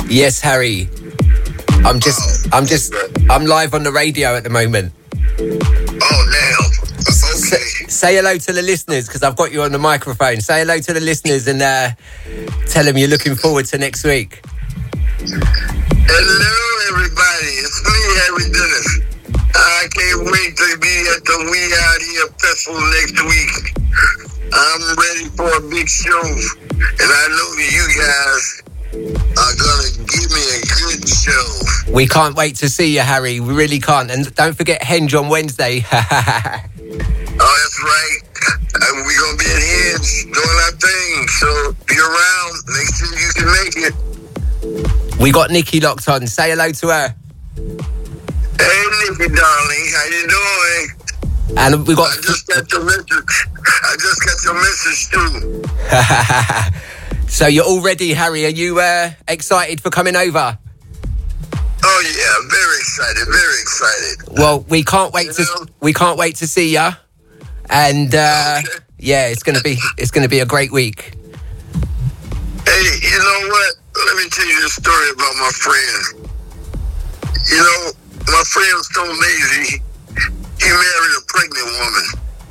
Yes, Harry. I'm live on the radio at the moment. Oh, damn. Okay. Say hello to the listeners, because I've got you on the microphone. Say hello to the listeners and tell them you're looking forward to next week. Hello, everybody. It's me, Harry Dennis. I can't wait to be at the We Out Here Festival next week. I'm ready for a big show, and I know you guys are gonna give me a good show. We can't wait to see you, Harry. We really can't. And don't forget Henge on Wednesday. Oh, that's right. We're gonna be at Henge doing our thing. So be around. Make sure you can make it. We got Nikki locked on. Say hello to her. Hey, Nikki, darling. How you doing? And we got. I just got your message too. So you're all ready, Harry? Are you excited for coming over? Oh yeah, very excited, very excited. Well, we can't wait to see ya, and okay. Yeah, it's gonna be a great week. Hey, you know what? Let me tell you this story about my friend. You know, my friend was so lazy. He married a pregnant woman.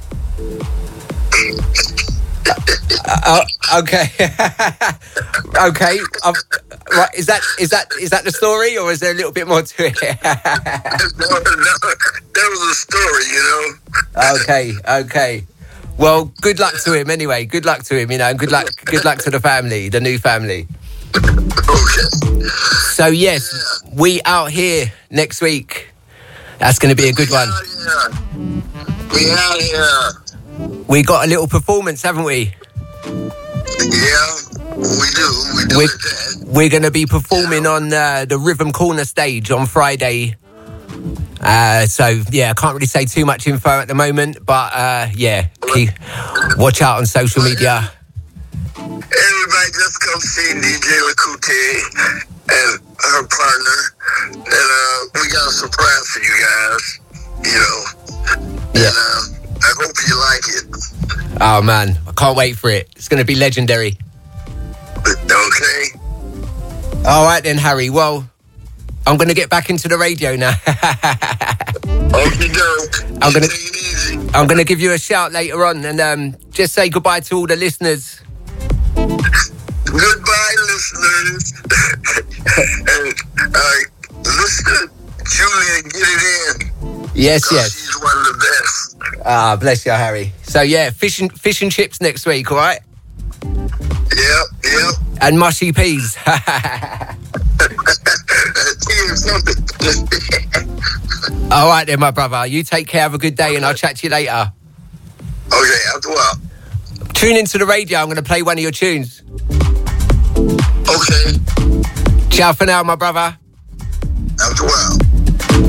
Okay. Okay. Right. Is that the story, or is there a little bit more to it? No, that was a story, you know. Okay. Well, good luck to him anyway. Good luck to him, and good luck to the family, the new family. Okay. So yes, We Out Here next week. That's going to be a good one. We out here. We got a little performance, haven't we? Yeah, we do. We're going to be performing on the Rhythm Corner stage on Friday. So, yeah, I can't really say too much info at the moment. But, watch out on social media. Everybody just come see DJ Lakute and her partner. And we got a surprise for you guys, you know. Yeah. And I hope you like it. Oh, man, I can't wait for it. It's going to be legendary. Okay. All right then, Harry. Well, I'm going to get back into the radio now. Okie doke. Take it easy. I'm going to give you a shout later on and just say goodbye to all the listeners. Goodbye, listeners. And listen, Julia, get it in. Yes. She's one of the best. Ah, bless you, Harry. So, yeah, fish and chips next week, all right? Yep. And mushy peas. All right then, my brother. You take care. Have a good day, and I'll chat to you later. Okay, after a while. Tune into the radio. I'm going to play one of your tunes. Okay. Ciao for now, my brother. After a while.